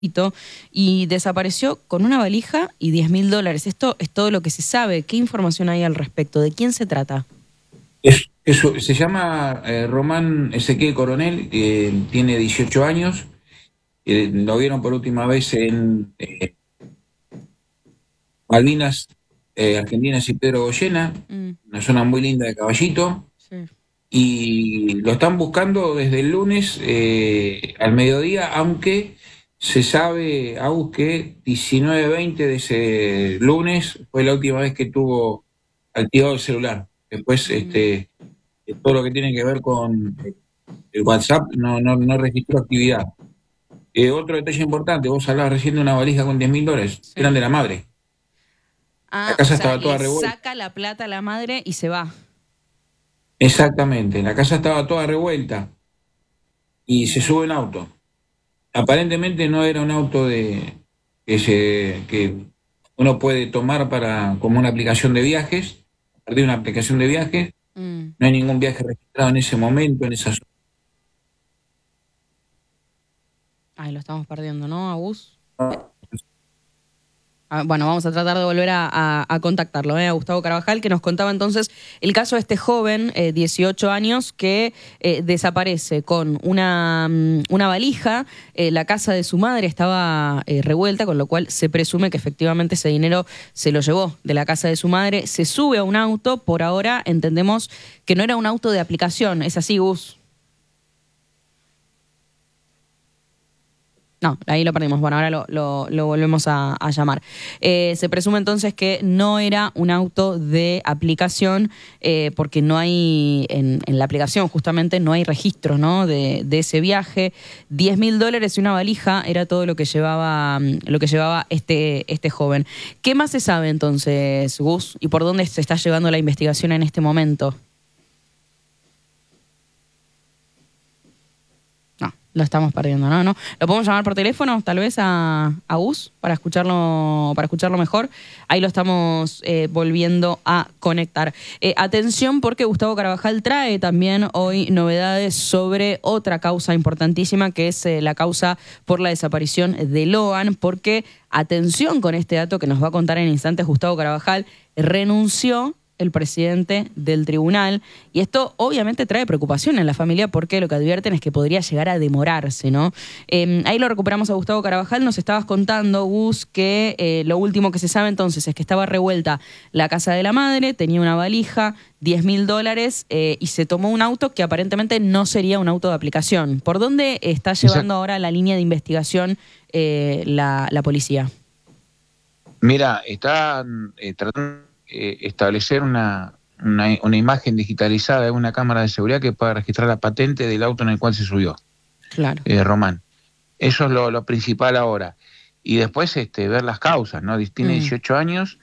y desapareció con una valija y $10.000. Esto es todo lo que se sabe. ¿Qué información hay al respecto? ¿De quién se trata? Se llama Román Ezequiel Coronel, tiene 18 años, lo vieron por última vez en Malvinas Argentinas y Pedro Goyena, Mm, una zona muy linda de Caballito, sí. y lo están buscando desde el lunes al mediodía, aunque se sabe, Agus, que 19:20 de ese lunes fue la última vez que tuvo activado el celular. Después, Mm. todo lo que tiene que ver con el WhatsApp no registró actividad. Otro detalle importante, vos hablabas recién de una valija con $10.000, eran Sí. de la madre. La Ah, o casa sea, estaba toda le revuelta. saca la plata a la madre y se va. Exactamente, la casa estaba toda revuelta y se Mira. sube en auto. Aparentemente no era un auto que uno puede tomar para como una aplicación de viajes, a partir de una aplicación de viajes. Mm. No hay ningún viaje registrado en ese momento, en esa Ay, lo estamos perdiendo, ¿no, Agus? zona. Bueno, vamos a tratar de volver a contactarlo, a Gustavo Carvajal, que nos contaba entonces el caso de este joven, 18 años, que desaparece con una valija. La casa de su madre estaba revuelta, con lo cual se presume que efectivamente ese dinero se lo llevó de la casa de su madre. Se sube a un auto, por ahora entendemos que no era un auto de aplicación. ¿Es así, Gus? No, ahí lo perdimos. Bueno, ahora lo volvemos a llamar. Se presume entonces que no era un auto de aplicación, porque no hay, en la aplicación justamente no hay registro, ¿no? de ese viaje. $10.000 y una valija era todo lo que llevaba este joven. ¿Qué más se sabe entonces, Gus? ¿Y por dónde se está llevando la investigación en este momento? No, lo estamos perdiendo, ¿no? ¿No? ¿Lo podemos llamar por teléfono, tal vez, a Gus, para escucharlo mejor? Ahí lo estamos volviendo a conectar. Atención, porque Gustavo Carvajal trae también hoy novedades sobre otra causa importantísima, que es la causa por la desaparición de Loan, porque, atención con este dato que nos va a contar en instantes Gustavo Carvajal, renunció el presidente del tribunal, y esto obviamente trae preocupación en la familia, porque lo que advierten es que podría llegar a demorarse, ¿no? Ahí lo recuperamos a Gustavo Carvajal. Nos estabas contando, Gus, que lo último que se sabe entonces es que estaba revuelta la casa de la madre, tenía una valija, $10.000, y se tomó un auto que aparentemente no sería un auto de aplicación. ¿Por dónde está llevando ahora la línea de investigación la policía? Mira, están tratando de establecer una imagen digitalizada de una cámara de seguridad que pueda registrar la patente del auto en el cual se subió, Claro. Román. Eso es lo principal ahora. Y después ver las causas, ¿no? Tiene 18 años,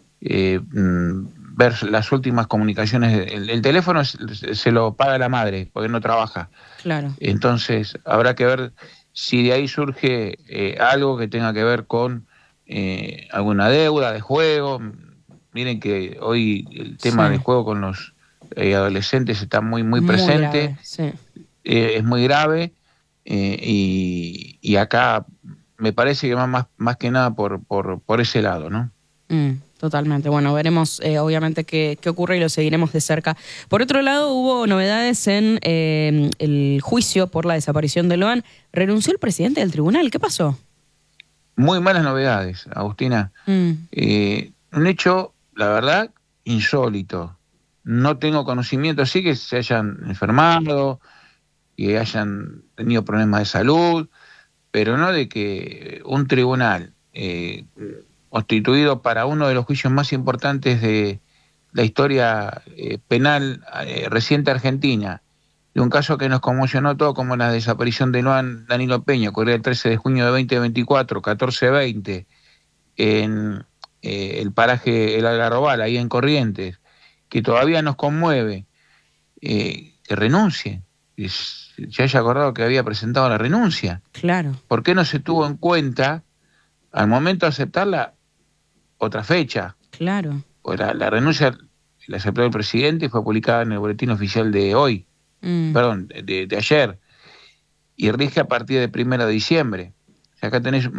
ver las últimas comunicaciones. El teléfono se lo paga la madre, porque no trabaja. Claro. Entonces, habrá que ver si de ahí surge algo que tenga que ver con alguna deuda de juego. Miren que hoy el tema del Sí. juego con los adolescentes está muy, muy Muy presente, grave, sí. es muy grave, y acá me parece que va más que nada por ese lado, ¿no? Totalmente. Bueno, veremos obviamente qué ocurre, y lo seguiremos de cerca. Por otro lado, hubo novedades en el juicio por la desaparición de Loan. Renunció el presidente del tribunal. ¿Qué pasó? Muy malas novedades, Agustina. Mm, Un hecho, la verdad, insólito. No tengo conocimiento, sí que se hayan enfermado, que hayan tenido problemas de salud, pero no de que un tribunal constituido para uno de los juicios más importantes de la historia penal reciente argentina, de un caso que nos conmocionó todo, como la desaparición de Noan Danilo Peña, ocurrió el 13 de junio de 2024, 14:20, en el paraje El Algarrobal, ahí en Corrientes, que todavía nos conmueve, que renuncie, que se haya acordado que había presentado la renuncia. claro. ¿Por qué no se tuvo en cuenta, al momento de aceptarla, otra fecha? Claro. Pues la renuncia la aceptó el presidente y fue publicada en el boletín oficial de hoy, Mm, perdón, de ayer, y rige a partir del 1 de diciembre. Acá tenés